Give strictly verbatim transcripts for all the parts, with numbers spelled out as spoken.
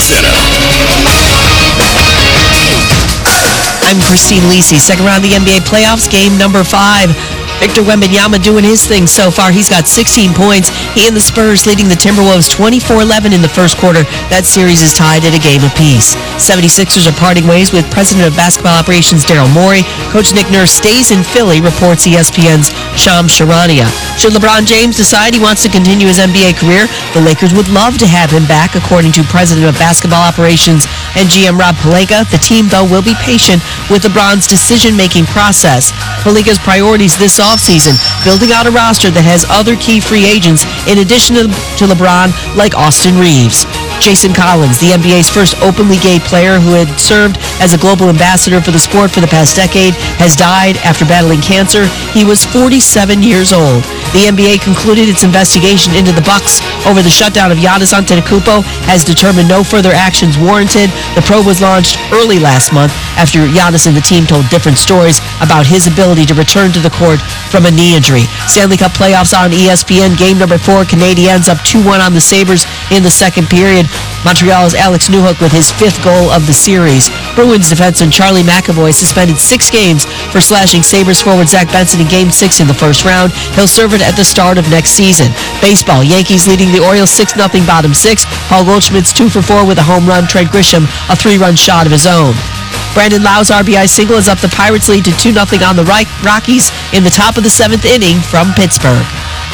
Center. I'm Christine Lisi. Second round of the N B A playoffs, game number five. Victor Wembanyama doing his thing so far. He's got sixteen points. He and the Spurs leading the Timberwolves twenty-four eleven in the first quarter. That series is tied at a game apiece. seventy-sixers are parting ways with President of Basketball Operations Daryl Morey. Coach Nick Nurse stays in Philly, reports E S P N's Shams Charania. Should LeBron James decide he wants to continue his N B A career, the Lakers would love to have him back, according to President of Basketball Operations and G M Rob Pelinka. The team, though, will be patient with LeBron's decision-making process. Pelinka's priorities this offseason, building out a roster that has other key free agents in addition to, to LeBron, like Austin Reeves. Jason Collins, the N B A's first openly gay player who had served as a global ambassador for the sport for the past decade, has died after battling cancer. He was forty-seven years old. The N B A concluded its investigation into the Bucks over the shutdown of Giannis Antetokounmpo, has determined no further actions warranted. The probe was launched early last month after Giannis and the team told different stories about his ability to return to the court from a knee injury. Stanley Cup playoffs on E S P N. Game number four, Canadiens up two one on the Sabres in the second period. Montreal's Alex Newhook with his fifth goal of the series. Bruins defenseman Charlie McAvoy suspended six games for slashing Sabres forward Zach Benson in Game six in the first round. He'll serve it at the start of next season. Baseball, Yankees leading the Orioles six nothing bottom six. Paul Goldschmidt's two for four with a home run. Trent Grisham a three-run shot of his own. Brandon Lau's R B I single is up the Pirates lead to two nothing on the Rockies in the top of the seventh inning from Pittsburgh.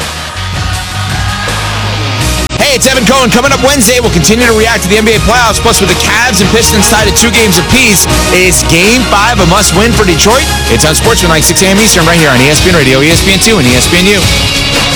Hey, it's Evan Cohen. Coming up Wednesday, we'll continue to react to the N B A playoffs. Plus, with the Cavs and Pistons tied at two games apiece, is Game five a must-win for Detroit? It's on Sportsman like six a.m. Eastern right here on E S P N Radio, E S P N two, and E S P N U.